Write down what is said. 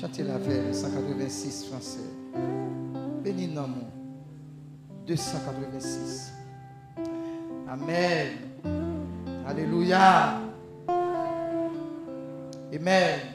Chantez la veille 186 français. Béni nom 286. Amen. Alléluia. Amen.